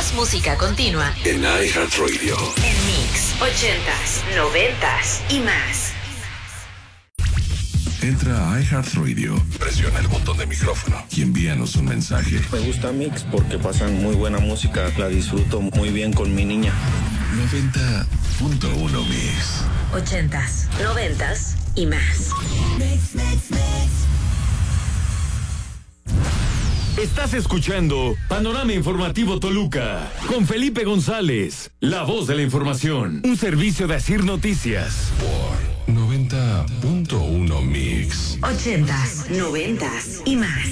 Más música continua en iHeartRadio. En Mix 80s, 90s y más. Entra a iHeartRadio, presiona el botón de micrófono y envíanos un mensaje. Me gusta Mix porque pasan muy buena música, la disfruto muy bien con mi niña. 90.1 Mix. 80s, 90s y más. Mix, mix, mix. Estás escuchando Panorama Informativo Toluca con Felipe González, la voz de la información, un servicio de Asir Noticias. Por 90.1 Mix. 80s, 90s y más.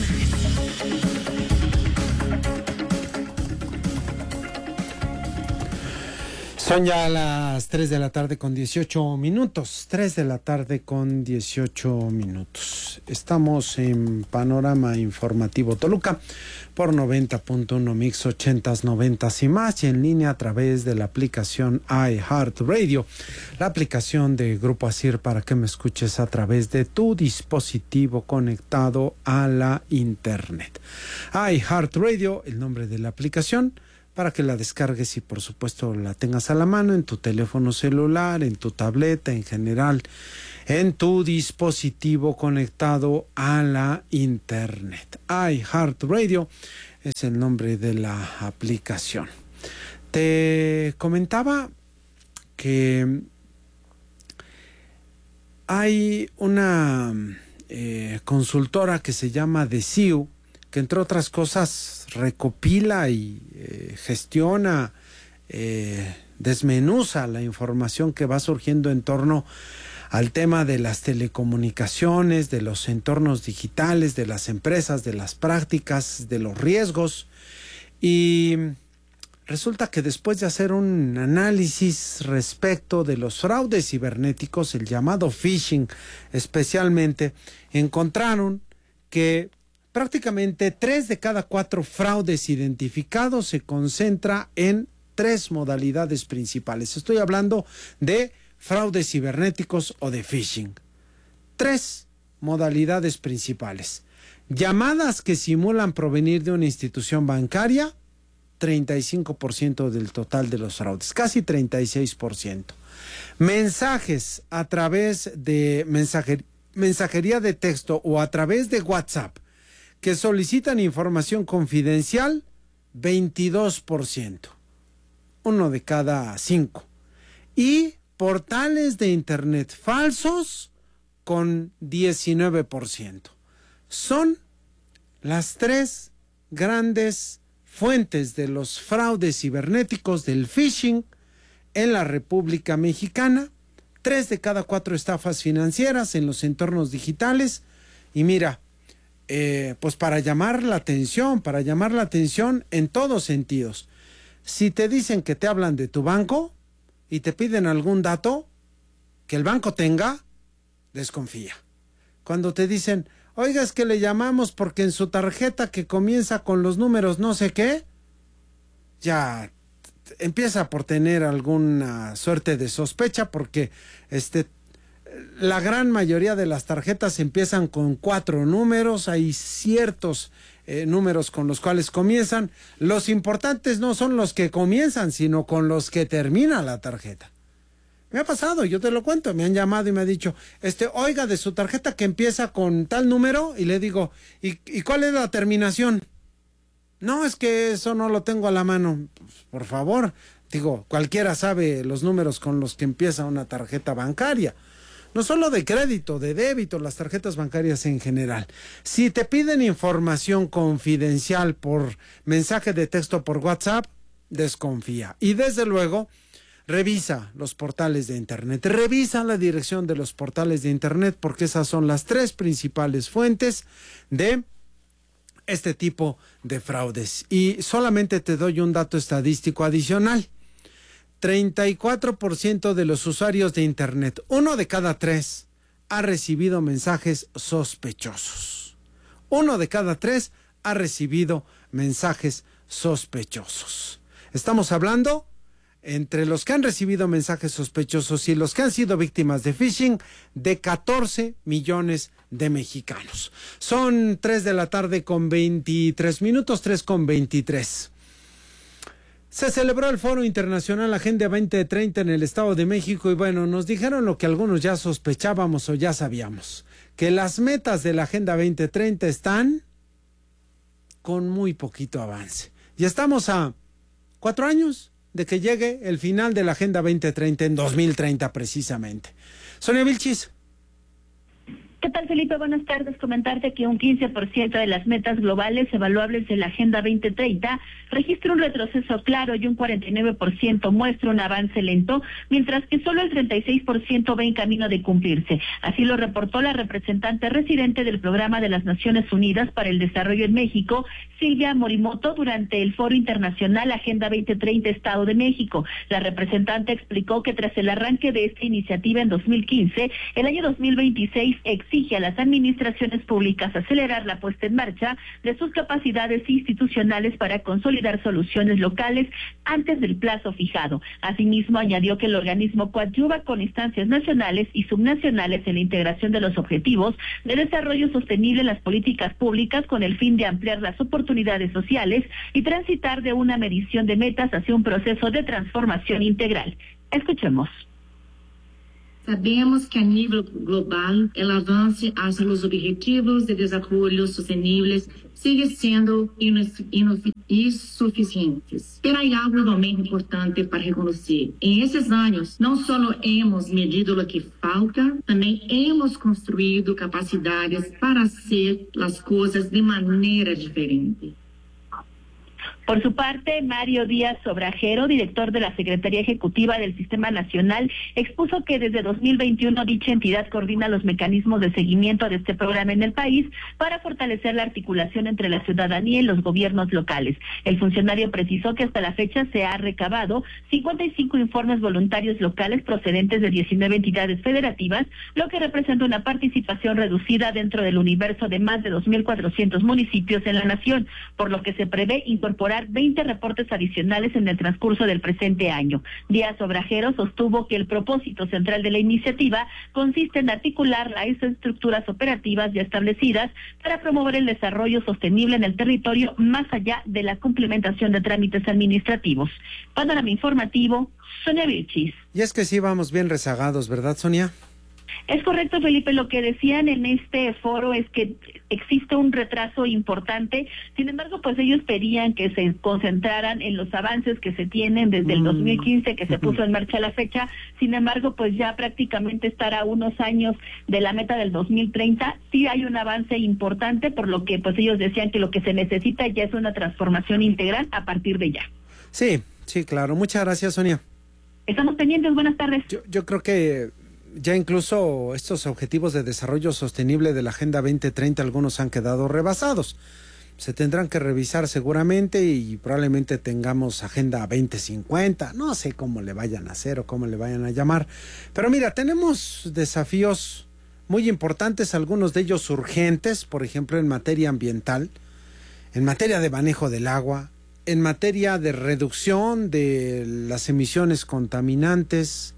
Son ya las 3 de la tarde con 18 minutos. 3 de la tarde con 18 minutos. Estamos en Panorama Informativo Toluca por 90.1 Mix, 80s, 90s y más, y en línea a través de la aplicación iHeartRadio, la aplicación de Grupo Asir para que me escuches a través de tu dispositivo conectado a la internet. iHeartRadio, el nombre de la aplicación, para que la descargues y por supuesto la tengas a la mano en tu teléfono celular, en tu tableta, en general, en tu dispositivo conectado a la internet. iHeartRadio es el nombre de la aplicación. Te comentaba que hay una consultora que se llama Deciu, que entre otras cosas recopila y gestiona, desmenuza la información que va surgiendo en torno al tema de las telecomunicaciones, de los entornos digitales, de las empresas, de las prácticas, de los riesgos. Y resulta que después de hacer un análisis respecto de los fraudes cibernéticos, el llamado phishing especialmente, encontraron que prácticamente 3 de cada 4 fraudes identificados se concentra en 3 modalidades principales. Estoy hablando de fraudes cibernéticos o de phishing. 3 modalidades principales. Llamadas que simulan provenir de una institución bancaria, 35% del total de los fraudes, casi 36%. Mensajes a través de mensajería de texto o a través de WhatsApp que solicitan información confidencial, 22%, 1 de cada 5. Y portales de internet falsos con 19%. Son las 3 grandes fuentes de los fraudes cibernéticos, del phishing en la República Mexicana. 3 de cada 4 estafas financieras en los entornos digitales. Y mira, pues para llamar la atención en todos sentidos. Si te dicen que te hablan de tu banco y te piden algún dato que el banco tenga, desconfía. Cuando te dicen, oiga, es que le llamamos porque en su tarjeta que comienza con los números no sé qué, ya empieza por tener alguna suerte de sospecha, porque la gran mayoría de las tarjetas empiezan con 4 números, hay ciertos números con los cuales comienzan. Los importantes no son los que comienzan, sino con los que termina la tarjeta. Me ha pasado, yo te lo cuento, me han llamado y me han dicho, oiga, de su tarjeta que empieza con tal número, y le digo, ¿y cuál es la terminación? No, es que eso no lo tengo a la mano. Pues, por favor, digo, cualquiera sabe los números con los que empieza una tarjeta bancaria. No solo de crédito, de débito, las tarjetas bancarias en general. Si te piden información confidencial por mensaje de texto por WhatsApp, desconfía. Y desde luego, revisa los portales de internet. Revisa la dirección de los portales de internet, porque esas son las 3 principales fuentes de este tipo de fraudes. Y solamente te doy un dato estadístico adicional. 34% de los usuarios de internet, 1 de cada 3, ha recibido mensajes sospechosos. 1 de cada 3 ha recibido mensajes sospechosos. Estamos hablando, entre los que han recibido mensajes sospechosos y los que han sido víctimas de phishing, de 14 millones de mexicanos. Son 3 de la tarde con 23 minutos, 3 con 23. Se celebró el Foro Internacional Agenda 2030 en el Estado de México y bueno, nos dijeron lo que algunos ya sospechábamos o ya sabíamos, que las metas de la Agenda 2030 están con muy poquito avance. Y estamos a 4 años de que llegue el final de la Agenda 2030 en 2030 precisamente. Sonia Vilchis. ¿Qué tal, Felipe? Buenas tardes. Comentarte que un 15% de las metas globales evaluables de la Agenda 2030 registra un retroceso claro y un 49% muestra un avance lento, mientras que solo el 36% va en camino de cumplirse. Así lo reportó la representante residente del Programa de las Naciones Unidas para el Desarrollo en México, Silvia Morimoto, durante el Foro Internacional Agenda 2030 Estado de México. La representante explicó que tras el arranque de esta iniciativa en 2015, el año 2026 exige a las administraciones públicas acelerar la puesta en marcha de sus capacidades institucionales para consolidar soluciones locales antes del plazo fijado. Asimismo, añadió que el organismo coadyuva con instancias nacionales y subnacionales en la integración de los objetivos de desarrollo sostenible en las políticas públicas con el fin de ampliar las oportunidades sociales y transitar de una medición de metas hacia un proceso de transformación integral. Escuchemos. Sabemos que a nível global, o avance hacia os objetivos de desenvolvimento sustentáveis sigue sendo insuficientes. Pero há algo igualmente importante para reconhecer. Em esses anos, não só hemos medido o que falta, também hemos construído capacidades para hacer as coisas de maneira diferente. Por su parte, Mario Díaz Obrajero, director de la Secretaría Ejecutiva del Sistema Nacional, expuso que desde 2021 dicha entidad coordina los mecanismos de seguimiento de este programa en el país para fortalecer la articulación entre la ciudadanía y los gobiernos locales. El funcionario precisó que hasta la fecha se ha recabado 55 informes voluntarios locales procedentes de 19 entidades federativas, lo que representa una participación reducida dentro del universo de más de 2.400 municipios en la nación, por lo que se prevé incorporar 20 reportes adicionales en el transcurso del presente año. Díaz Obrajero sostuvo que el propósito central de la iniciativa consiste en articular las estructuras operativas ya establecidas para promover el desarrollo sostenible en el territorio más allá de la cumplimentación de trámites administrativos. Panorama informativo, Sonia Vilchis. Y es que sí vamos bien rezagados, ¿verdad, Sonia? Es correcto, Felipe, lo que decían en este foro es que existe un retraso importante. Sin embargo, pues ellos pedían que se concentraran en los avances que se tienen desde el 2015 que se puso en marcha la fecha. Sin embargo, pues ya prácticamente estar a unos años de la meta del 2030, sí hay un avance importante, por lo que pues ellos decían que lo que se necesita ya es una transformación integral a partir de ya. Sí, claro. Muchas gracias, Sonia. Estamos pendientes. Buenas tardes. Yo creo que ya incluso estos objetivos de desarrollo sostenible de la Agenda 2030, algunos han quedado rebasados. Se tendrán que revisar seguramente y probablemente tengamos Agenda 2050, no sé cómo le vayan a hacer o cómo le vayan a llamar. Pero mira, tenemos desafíos muy importantes, algunos de ellos urgentes, por ejemplo en materia ambiental, en materia de manejo del agua, en materia de reducción de las emisiones contaminantes,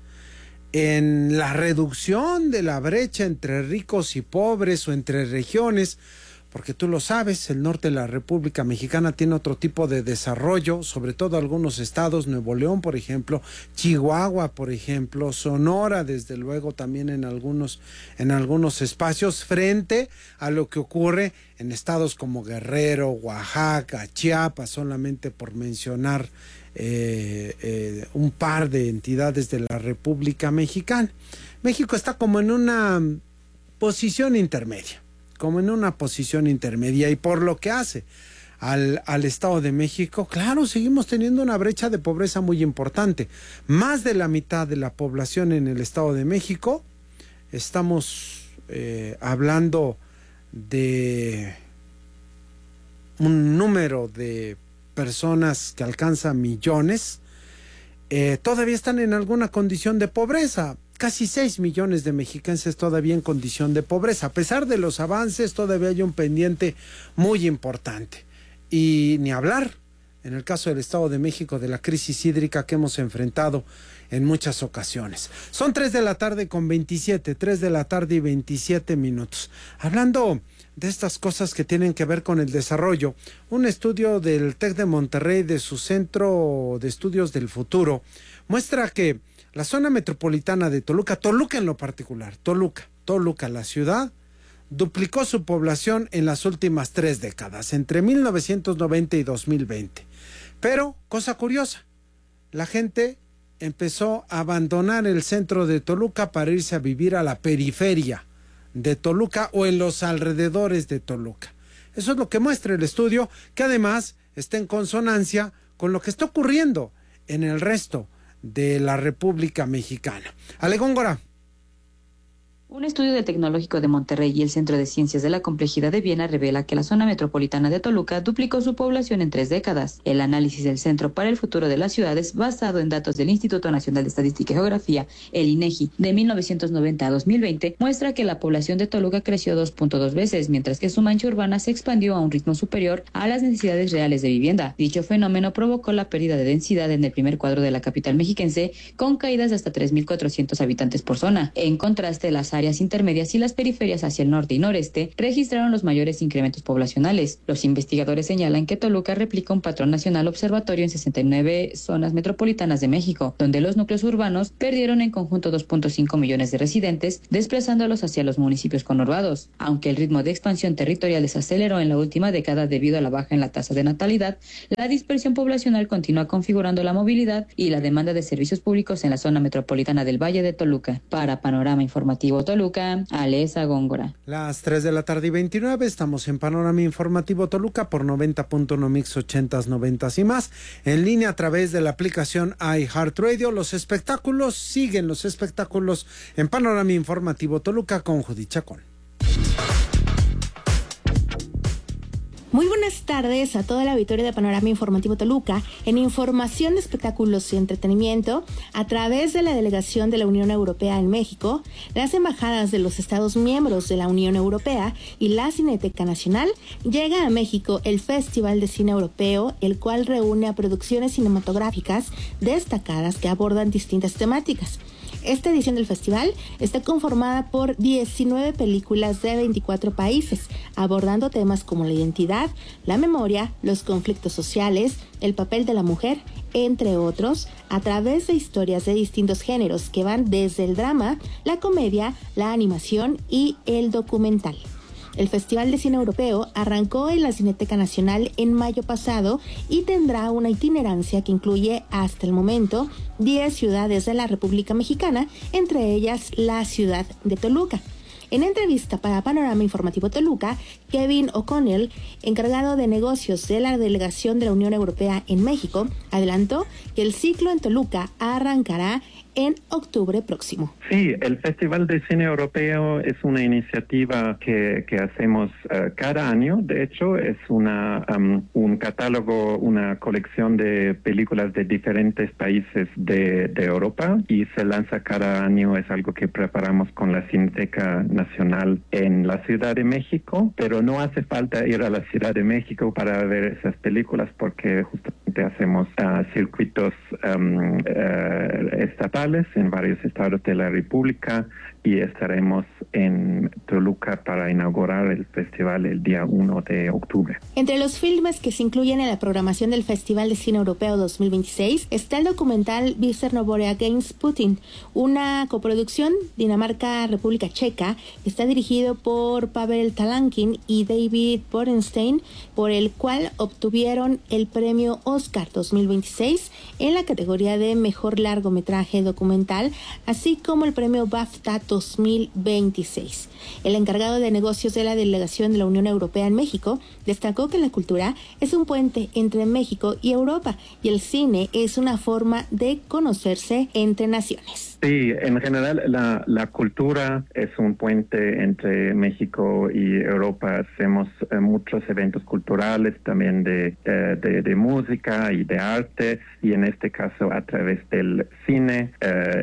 en la reducción de la brecha entre ricos y pobres o entre regiones, porque tú lo sabes, el norte de la República Mexicana tiene otro tipo de desarrollo, sobre todo algunos estados, Nuevo León, por ejemplo, Chihuahua, por ejemplo, Sonora, desde luego también en algunos espacios, frente a lo que ocurre en estados como Guerrero, Oaxaca, Chiapas, solamente por mencionar un par de entidades de la República Mexicana. México está como en una posición intermedia, y por lo que hace al Estado de México, claro, seguimos teniendo una brecha de pobreza muy importante. Más de la mitad de la población en el Estado de México, estamos hablando de un número de personas que alcanza millones, todavía están en alguna condición de pobreza. Casi 6 millones de mexicanos todavía en condición de pobreza. A pesar de los avances, todavía hay un pendiente muy importante. Y ni hablar en el caso del Estado de México, de la crisis hídrica que hemos enfrentado en muchas ocasiones. Son 3 de la tarde con 27, 3 de la tarde y 27 minutos. Hablando de estas cosas que tienen que ver con el desarrollo, un estudio del TEC de Monterrey, de su Centro de Estudios del Futuro, muestra que la zona metropolitana de Toluca en lo particular, Toluca, la ciudad, duplicó su población en las últimas 3 décadas, entre 1990 y 2020. Pero, cosa curiosa, la gente empezó a abandonar el centro de Toluca para irse a vivir a la periferia de Toluca o en los alrededores de Toluca. Eso es lo que muestra el estudio, que además está en consonancia con lo que está ocurriendo en el resto de la República Mexicana. Ale Góngora. Un estudio del Tecnológico de Monterrey y el Centro de Ciencias de la Complejidad de Viena revela que la zona metropolitana de Toluca duplicó su población en 3 décadas. El análisis del Centro para el Futuro de las Ciudades, basado en datos del Instituto Nacional de Estadística y Geografía, el INEGI, de 1990 a 2020, muestra que la población de Toluca creció 2.2 veces, mientras que su mancha urbana se expandió a un ritmo superior a las necesidades reales de vivienda. Dicho fenómeno provocó la pérdida de densidad en el primer cuadro de la capital mexiquense, con caídas de hasta 3.400 habitantes por zona. En contraste, las áreas intermedias y las periferias hacia el norte y noreste registraron los mayores incrementos poblacionales. Los investigadores señalan que Toluca replica un patrón nacional observatorio en 69 zonas metropolitanas de México, donde los núcleos urbanos perdieron en conjunto 2.5 millones de residentes, desplazándolos hacia los municipios conurbados. Aunque el ritmo de expansión territorial desaceleró en la última década debido a la baja en la tasa de natalidad, la dispersión poblacional continúa configurando la movilidad y la demanda de servicios públicos en la zona metropolitana del Valle de Toluca. Para Panorama Informativo Toluca, Alesa Góngora. Las 3 de la tarde y 29, estamos en Panorama Informativo Toluca por 90.1 Mix 80s, 90s y más, en línea a través de la aplicación iHeartRadio. Los espectáculos, siguen los espectáculos en Panorama Informativo Toluca con Judith Chacón. Muy buenas tardes a toda la auditoría de Panorama Informativo Toluca. En información de espectáculos y entretenimiento, a través de la delegación de la Unión Europea en México, las embajadas de los Estados miembros de la Unión Europea y la Cineteca Nacional, llega a México el Festival de Cine Europeo, el cual reúne a producciones cinematográficas destacadas que abordan distintas temáticas. Esta edición del festival está conformada por 19 películas de 24 países, abordando temas como la identidad, la memoria, los conflictos sociales, el papel de la mujer, entre otros, a través de historias de distintos géneros que van desde el drama, la comedia, la animación y el documental. El Festival de Cine Europeo arrancó en la Cineteca Nacional en mayo pasado y tendrá una itinerancia que incluye hasta el momento 10 ciudades de la República Mexicana, entre ellas la ciudad de Toluca. En entrevista para Panorama Informativo Toluca, Kevin O'Connell, encargado de negocios de la delegación de la Unión Europea en México, adelantó que el ciclo en Toluca arrancará en octubre próximo. Sí, el Festival de Cine Europeo es una iniciativa que hacemos cada año. De hecho, es un catálogo, una colección de películas de diferentes países de Europa y se lanza cada año. Es algo que preparamos con la Cineteca Nacional en la Ciudad de México, pero no hace falta ir a la Ciudad de México para ver esas películas porque justamente hacemos circuitos estatales en varios estados de la República y estaremos en Toluca para inaugurar el festival el día 1 de octubre. Entre los filmes que se incluyen en la programación del Festival de Cine Europeo 2026 está el documental Chernobyl Against Putin, una coproducción Dinamarca-República Checa. Está dirigido por Pavel Talankin y David Borenstein, por el cual obtuvieron el premio Oscar 2026 en la categoría de Mejor Largometraje Documental, así como el premio BAFTA 2026. El encargado de negocios de la delegación de la Unión Europea en México destacó que la cultura es un puente entre México y Europa y el cine es una forma de conocerse entre naciones. Sí, en general la cultura es un puente entre México y Europa. Hacemos muchos eventos culturales también de música y de arte y en este caso a través del cine.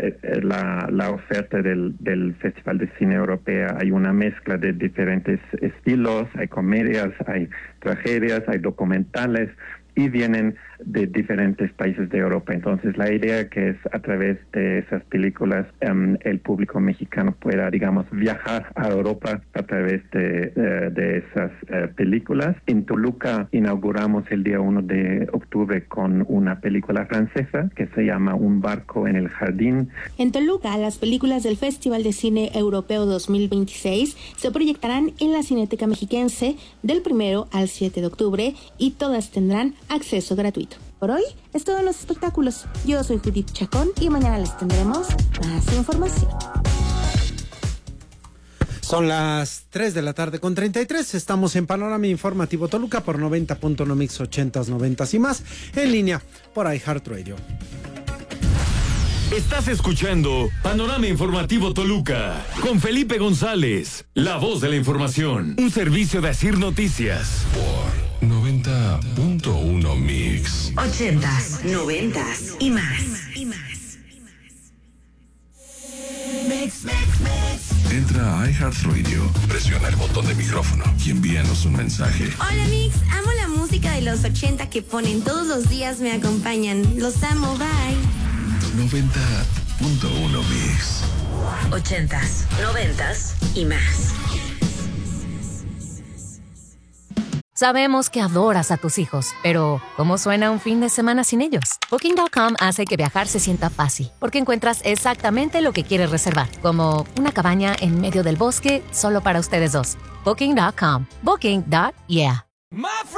La oferta del Festival de Cine Europeo hay una mezcla de diferentes estilos, hay comedias, hay tragedias, hay documentales y vienen de diferentes países de Europa. Entonces la idea que es a través de esas películas el público mexicano pueda, digamos, viajar a Europa a través de esas películas. En Toluca inauguramos el día 1 de octubre con una película francesa que se llama Un barco en el jardín. En Toluca, las películas del Festival de Cine Europeo 2026 se proyectarán en la Cineteca Mexiquense del 1 al 7 de octubre y todas tendrán acceso gratuito. Por hoy es todo en los espectáculos. Yo soy Judith Chacón y mañana les tendremos más información. Son las 3 de la tarde con 33. Estamos en Panorama Informativo Toluca por 90.1 Mix 80s, 90s y más. En línea por iHeartRadio. Estás escuchando Panorama Informativo Toluca con Felipe González, la voz de la información. Un servicio de Asir Noticias. Por 90.1 Mix. 80s, 90s y más. Entra a iHeartRadio, presiona el botón de micrófono y envíanos un mensaje. Hola Mix, amo la música de los 80 que ponen todos los días, me acompañan. Los amo, bye. 90.1 Mix. 80s, 90s y más. Sabemos que adoras a tus hijos, pero ¿cómo suena un fin de semana sin ellos? Booking.com hace que viajar se sienta fácil, porque encuentras exactamente lo que quieres reservar, como una cabaña en medio del bosque solo para ustedes dos. Booking.com. Booking.yeah.